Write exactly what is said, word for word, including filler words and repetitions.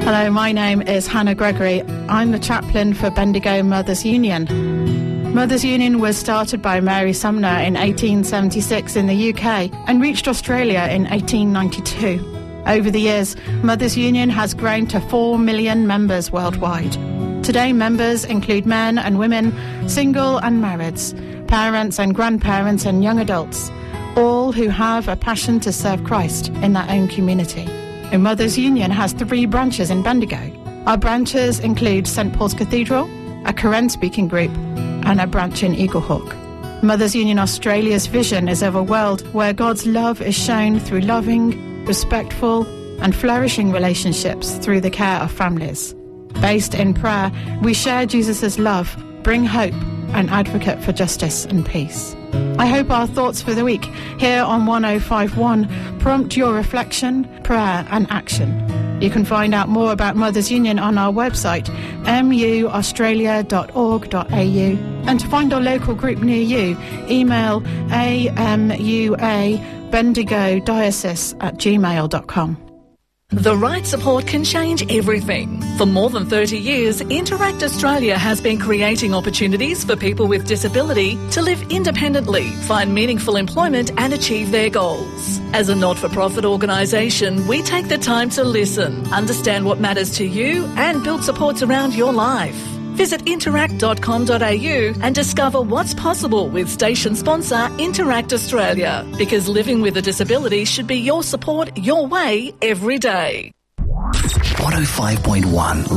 Hello, my name is Hannah Gregory. I'm the chaplain for Bendigo Mothers Union. Mothers Union was started by Mary Sumner in eighteen seventy-six in the U K and reached Australia in eighteen ninety-two. Over the years, Mothers Union has grown to four million members worldwide. Today, members include men and women, single and marrieds, parents and grandparents and young adults, all who have a passion to serve Christ in their own community. And Mothers Union has three branches in Bendigo. Our branches include St Paul's Cathedral, a Korean speaking group, and a branch in Eaglehawk. Mothers Union Australia's vision is of a world where God's love is shown through loving, respectful and flourishing relationships through the care of families. Based in prayer, we share Jesus' love, bring hope and advocate for justice and peace. I hope our thoughts for the week here on one oh five point one prompt your reflection, prayer and action. You can find out more about Mothers Union on our website, m u australia dot org dot a u, and to find our local group near you, email amua bendigo diocese at gmail dot com. The right support can change everything. For more than thirty years, Interact Australia has been creating opportunities for people with disability to live independently, find meaningful employment and achieve their goals. As a not-for-profit organisation, we take the time to listen, understand what matters to you and build supports around your life. Visit interact dot com dot a u and discover what's possible with station sponsor Interact Australia, because living with a disability should be your support, your way, every day. one oh five point one